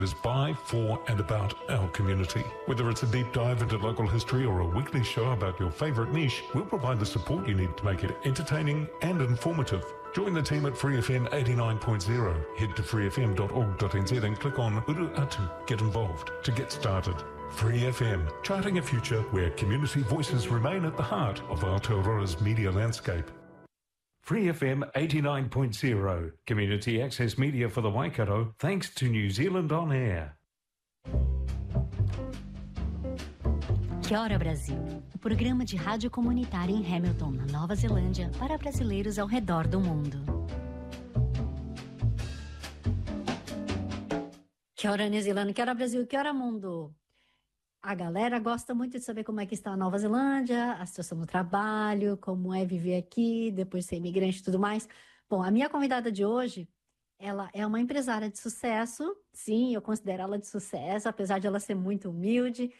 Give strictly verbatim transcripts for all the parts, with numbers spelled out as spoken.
is by, for and about our community. Whether it's a deep dive into local history or a weekly show about your favourite niche, we'll provide the support you need to make it entertaining and informative. Join the team at Free F M eighty-nine point zero. Head to free f m dot org dot n z and click on Uru Atu, Get Involved, to get started. Free F M, charting a future where community voices remain at the heart of Aotearoa's media landscape. Free F M eighty-nine point zero, community access media for the Waikato, thanks to New Zealand On Air. Que Hora Brasil, o programa de rádio comunitária em Hamilton, na Nova Zelândia, para brasileiros ao redor do mundo. Que hora New Zealand, que hora Brasil, que hora mundo. A galera gosta muito de saber como é que está a Nova Zelândia, a situação no trabalho, como é viver aqui, depois ser imigrante e tudo mais. Bom, a minha convidada de hoje, ela é uma empresária de sucesso. Sim, eu considero ela de sucesso, apesar de ela ser muito humilde.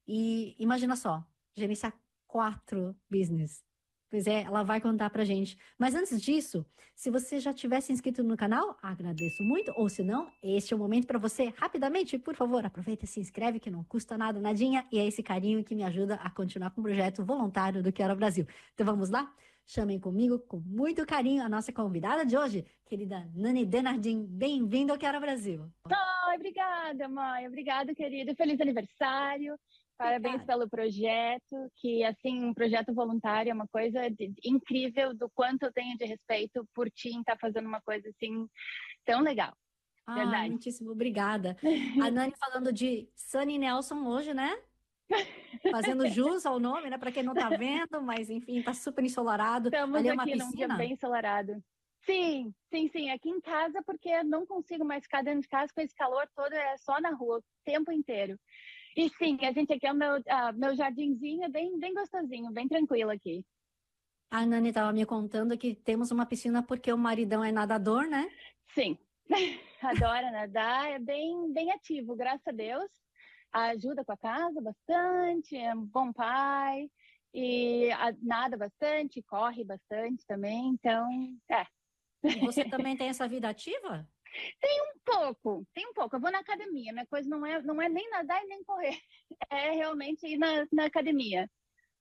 E imagina só, gerenciar quatro business. Pois é, ela vai contar pra gente. Mas antes disso, se você já tivesse inscrito no canal, agradeço muito. Ou se não, este é o momento para você, rapidamente, por favor, aproveita e se inscreve, que não custa nada, nadinha. E é esse carinho que me ajuda a continuar com o projeto voluntário do Que Hora Brasil. Então vamos lá? Chamem comigo com muito carinho a nossa convidada de hoje, querida Nani Denardin. Bem-vindo ao Que Hora Brasil. Ai, obrigada, mãe. Obrigada, querida. Feliz aniversário. Parabéns pelo projeto, que assim, um projeto voluntário é uma coisa de, incrível, do quanto eu tenho de respeito por ti em estar fazendo uma coisa assim tão legal. Ah, Verdade. muitíssimo obrigada. A Nani falando de Sunny Nelson hoje, né? Fazendo jus ao nome, né? Para quem não tá vendo, mas enfim, tá super ensolarado. Estamos Ali é uma aqui num dia piscina? bem ensolarado. Sim, sim, sim. Aqui em casa, porque eu não consigo mais ficar dentro de casa com esse calor todo, é só na rua, o tempo inteiro. E sim, a gente aqui é o meu, uh, meu jardinzinho, bem, bem gostosinho, bem tranquilo aqui. A Nani estava me contando que temos uma piscina porque o maridão é nadador, né? Sim, adora nadar, é bem, bem ativo, graças a Deus. Ajuda com a casa bastante, é um bom pai, e a, nada bastante, corre bastante também, então, é. E você também tem essa vida ativa? Tem um pouco, tem um pouco. Eu vou na academia, minha coisa não é, não é nem nadar e nem correr. É realmente ir na, na academia.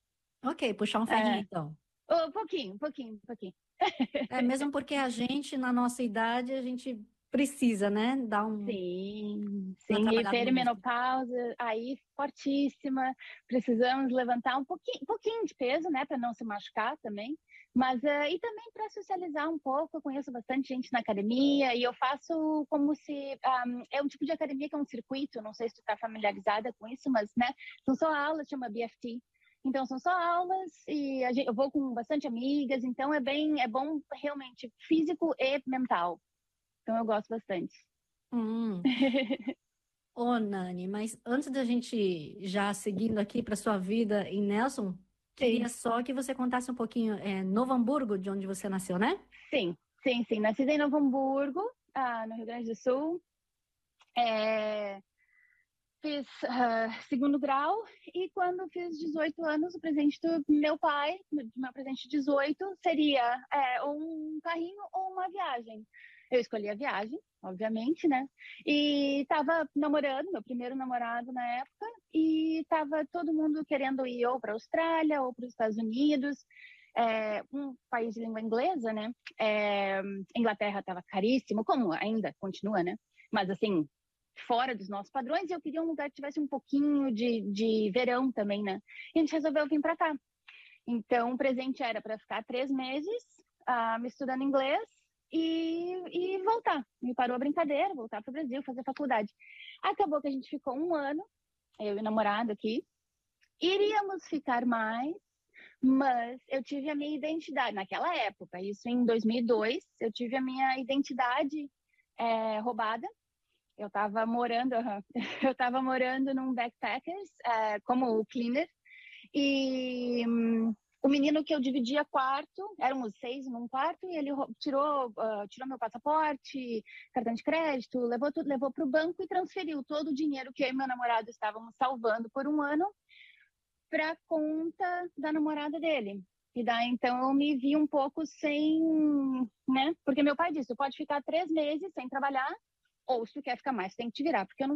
Ok, puxar um ferrinho É. então. Um pouquinho, um pouquinho, um pouquinho. É mesmo porque a gente, na nossa idade, a gente precisa, né? Dar um... Sim, uma sim. E trabalhada no perimenopausa, aí fortíssima. Precisamos levantar um pouquinho, pouquinho de peso, né? Para não se machucar também. Mas, uh, e também para socializar um pouco, eu conheço bastante gente na academia e eu faço como se, um, é um tipo de academia que é um circuito, não sei se tu está familiarizada com isso, mas, né, são só aulas, chama B F T, então são só aulas e a gente, eu vou com bastante amigas, então é bem, é bom realmente físico e mental, então eu gosto bastante. Hum. Ô, Nani, mas antes da gente já seguindo aqui para sua vida em Nelson, queria só que você contasse um pouquinho, é, Novo Hamburgo, de onde você nasceu, né? Sim, sim, sim. Nasci em Novo Hamburgo, ah, no Rio Grande do Sul. É, fiz uh, segundo grau e quando fiz dezoito anos, o presente do meu pai, do meu presente de dezoito, seria é, um carrinho ou uma viagem. Eu escolhi a viagem, obviamente, né? E tava namorando, meu primeiro namorado na época, e tava todo mundo querendo ir ou para a Austrália ou para os Estados Unidos, é, um país de língua inglesa, né? É, Inglaterra tava caríssimo, como ainda continua, né? Mas assim, fora dos nossos padrões, e eu queria um lugar que tivesse um pouquinho de, de verão também, né? E a gente resolveu vir para cá. Então, o presente era para ficar três meses uh, me estudando inglês, E, e voltar. Me parou a brincadeira, voltar para o Brasil, fazer faculdade. Acabou que a gente ficou um ano, eu e o namorado aqui. Iríamos ficar mais, mas eu tive a minha identidade, naquela época, isso em dois mil e dois, eu tive a minha identidade é, roubada. Eu estava morando, eu estava morando num backpackers, é, como cleaner, e... O menino que eu dividia quarto, éramos seis num quarto, e ele tirou, uh, tirou meu passaporte, cartão de crédito, levou tudo, levou para o banco e transferiu todo o dinheiro que eu e meu namorado estávamos salvando por um ano para a conta da namorada dele. E daí, então, eu me vi um pouco sem, né? Porque meu pai disse, tu pode ficar três meses sem trabalhar ou se tu quer ficar mais, tu tem que te virar, porque eu não